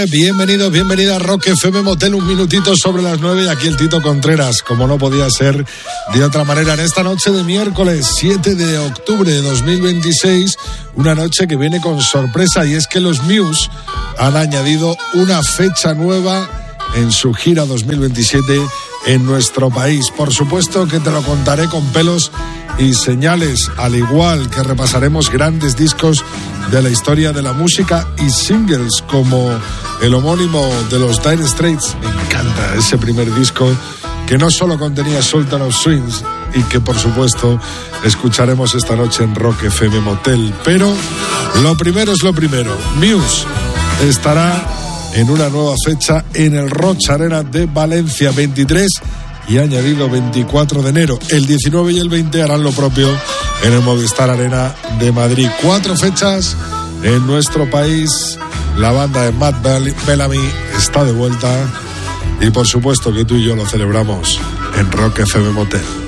Bienvenidos, bienvenida a Rock FM Motel, un minutito sobre las 9 y aquí el Tito Contreras, como no podía ser de otra manera, en esta noche de miércoles 7 de octubre de 2026, una noche que viene con sorpresa, y es que los Muse han añadido una fecha nueva en su gira 2027 en nuestro país. Por supuesto que te lo contaré con pelos y señales, al igual que repasaremos grandes discos de la historia de la música y singles como el homónimo de los Dire Straits. Me encanta ese primer disco que no solo contenía Sultan of Swings y que por supuesto escucharemos esta noche en Rock FM Motel. Pero lo primero es lo primero. Muse estará en una nueva fecha en el Rocha Arena de Valencia, 23 y añadido 24 de enero. El 19 y el 20 harán lo propio en el Movistar Arena de Madrid. 4 fechas en nuestro país. La banda de Matt Bellamy está de vuelta y por supuesto que tú y yo lo celebramos en Rock FM Motel.